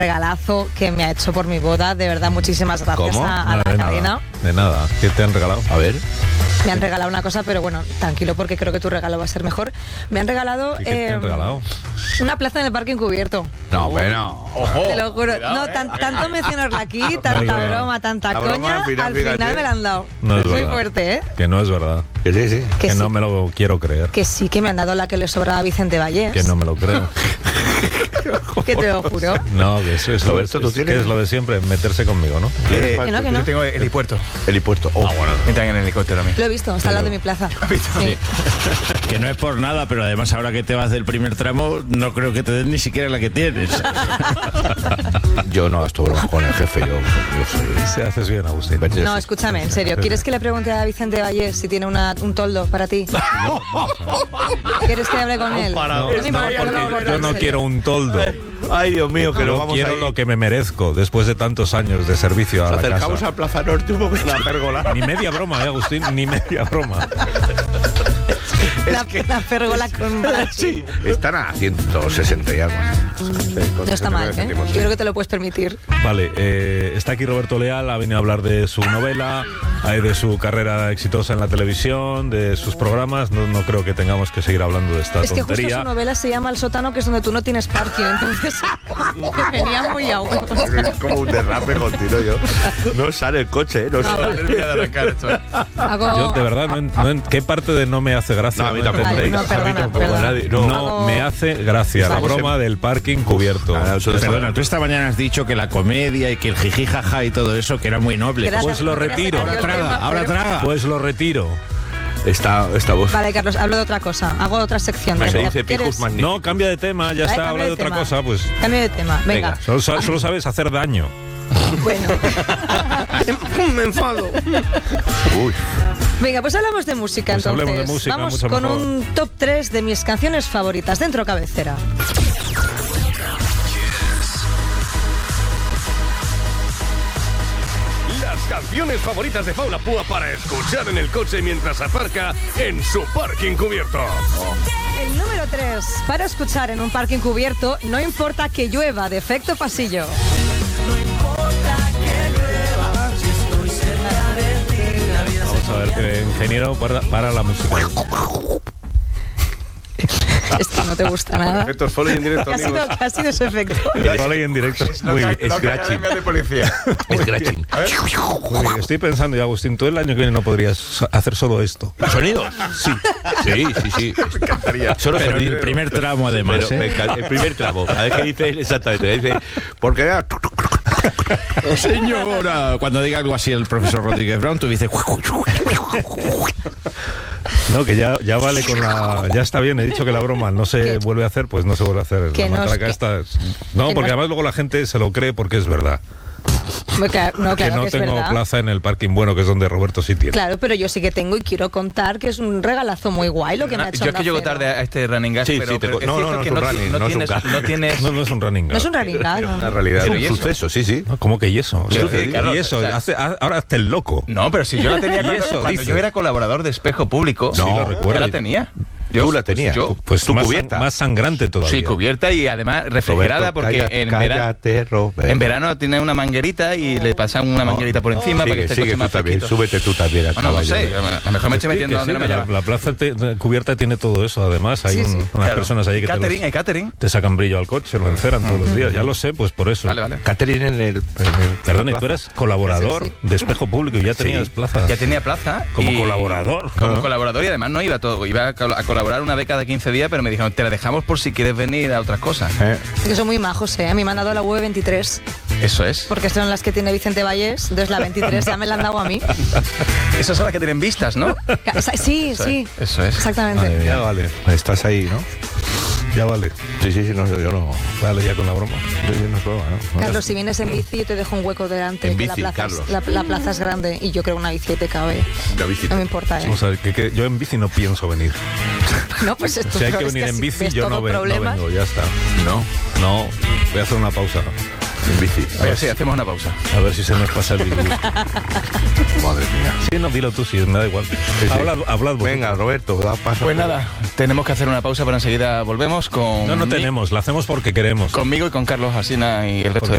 regalazo que me ha hecho por mi boda. De verdad, muchísimas gracias a la cadena. De nada. ¿Qué te han regalado? A ver. Me han regalado una cosa, pero bueno, tranquilo, porque creo que tu regalo va a ser mejor. Me han regalado, ¿Qué te han regalado? una plaza en el parque encubierto. No, bueno. Ojo. Te lo juro. Cuidado, No, tanto mencionarla aquí, tanta Venga. broma, tanta La coña, broma, al final, al final fíjate. me la han dado. No es Muy verdad. fuerte, ¿eh? Que no es verdad. Que sí. Que sí. no me lo quiero creer. Que sí, que me han dado la que le sobraba a Vicente Vallés. Que no me lo creo. Que te lo juro. No, que eso es, Roberto, ¿tú tienes? que es lo de siempre, meterse conmigo, ¿no? Que no. Yo tengo el helipuerto. Helipuerto. Oh, bueno. Me traen en el helicóptero a mí. Lo he visto, está al lado de mi plaza. Sí. Que no es por nada, pero además ahora que te vas del primer tramo, no creo que te den ni siquiera la que tienes. Yo no gasto bromas con el jefe, yo soy... Se haces bien, Agustín. No, escúchame, en serio. ¿Quieres que le pregunte a Vicente Vallés si tiene un toldo para ti? ¿Quieres que hable con él? No, No me importa, porque no me importa, yo en no serio. quiero un toldo. Ay, Dios mío, que lo Yo vamos quiero a ir. lo que me merezco después de tantos años de servicio a Nos la acercamos casa. a Plaza Norte un momento. La pérgola. Ni media broma, Agustín, ni media broma. La pérgola con Sí, están a 160 y algo. No está mal, ¿eh? Yo creo que te lo puedes permitir. Vale, está aquí Roberto Leal, ha venido a hablar de su novela, de su carrera exitosa en la televisión, de sus programas. No creo que tengamos que seguir hablando de esta Es que justo tontería. su novela se llama El sótano, que es donde tú no tienes parking. Entonces, me venía muy a huevo. Es como un derrape continuo yo. No sale el coche, no sale. Yo de verdad ¿qué parte de no me hace gracia? No, a mí No tampoco. entendéis. no, perdona, A mí tampoco, perdona. nadie. No me hace gracia la Vale. broma del parking cubierto. Perdona, tú esta mañana has dicho que la comedia y que el jiji jaja y todo eso, que era muy noble. Gracias. Pues lo retiro. Ahora Traga, ahora traga. Pues lo retiro. Esta voz. Vale, Carlos, hablo de otra cosa. Hago otra sección. Se Venga, dice ¿quieres? Pijus Magnífico. No, cambia de tema, ya Vale, está, cambio habla de otra tema. cosa, pues. Cambio de tema. Venga. Solo sabes hacer daño. Bueno. Me enfado. Uy. Venga, pues hablamos de música Pues entonces. hablemos de música, Vamos mucho con mejor. un top 3 de mis canciones favoritas dentro cabecera. Las canciones favoritas de Paula Púa para escuchar en el coche mientras aparca en su parking cubierto. El número 3, para escuchar en un parking cubierto, no importa que llueva, de Efecto Pasillo. Vamos a ver, ingeniero para la música. Esto no te gusta nada. Efectos foley en directo, ¿Qué ha sido, amigos. qué ha sido ese efecto? Vale, y en directo. Muy bien. Scratching. de policía. Scratching. Muy bien. Estoy pensando, y Agustín, tú el año que viene no podrías hacer solo esto. ¿Sonidos? Sí. Sí. Solo Pero en sonidos. el primer tramo, además, Pero me encanta, el primer tramo. A ver qué dice él exactamente. Dice, porque era... Señora, cuando diga algo así el profesor Rodríguez Brown, tú dices... No, que ya vale con la... Ya está bien, he dicho que la broma no se vuelve a hacer, pues no se vuelve a hacer. Que La no es matraca que- esta es- No, que porque no- además luego la gente se lo cree porque es verdad. No, Que claro no que es tengo verdad. plaza en el parking bueno, que es donde Roberto sí tiene. Claro, pero yo sí que tengo y quiero contar que es un regalazo muy guay lo que me ha hecho Yo es que llego Onda Cero. tarde a este running gas, Sí, pero, sí, pero es no, cierto no que es un running, no es un tienes, gas. no tienes... No es un running No es gag. un raringal, Una ¿no? realidad, Pero un ¿y eso? suceso, sí. ¿Cómo que y eso? Pero, Y Carlos, eso, o sea- ahora hasta el loco. No, pero si yo la tenía cuando, eso, cuando dices. yo era colaborador de Espejo Público, Sí, lo recuerdo. yo la tenía. Tú la tenías. Yo, Pues Tu más, cubierta. más sangrante todavía. sí, cubierta y además refrigerada, Roberto, porque cállate, Roberto. en verano tiene una manguerita y le pasan una manguerita por encima para que esté el Sigue coche tú más también, fresquito. súbete tú también al Bueno, no caballo. sé, a lo mejor me estoy metiendo Que donde sí, no me la, lleva. la plaza cubierta tiene todo eso, además. Hay Sí, sí. unas Claro. personas ahí que Hay catering. te sacan brillo al coche, lo enceran todos los días. Ya lo sé, pues por eso. Vale. Catherine en el... Perdona, y tú eres colaborador Sí, de Espejo Público y ya tenías plaza. Ya tenía plaza. Como y- colaborador. Como colaborador y además no iba todo. Iba a colaborar una vez cada 15 días, pero me dijeron, te la dejamos por si quieres venir a otras cosas. Que son muy majos, ¿eh? A mí me han dado la V23, Eso es. porque son las que tiene Vicente Vallés, entonces la 23 ya me la han dado a mí. Esas son las que tienen vistas, ¿no? Sí, sí. Eso es. Exactamente. Ya vale, Estás ahí, ¿no? ya vale. Sí, no, yo no... Vale, ya con la broma. Yo no es broma, ¿no? Carlos, si vienes en bici, yo te dejo un hueco delante. En que bici, la, plaza es, Carlos. la plaza es grande y yo creo una bici te cabe. La bici. No me importa, ¿eh? Vamos a ver, que yo en bici no pienso venir. No, pues esto Si hay es que venir en así bici, ves yo todo no problemas. vengo, ya está. No, No, voy a hacer una pausa. en bici. Oye, sí, hacemos una pausa. A ver si se nos pasa el virus. Madre mía. Sí, no, dilo tú, sí, me da igual. sí. Hablad vosotros. Venga, Roberto, da paso. Pues nada, tenemos que hacer una pausa, pero enseguida volvemos con... No tenemos, la hacemos porque queremos. Conmigo y con Carlos Alsina y el resto Porque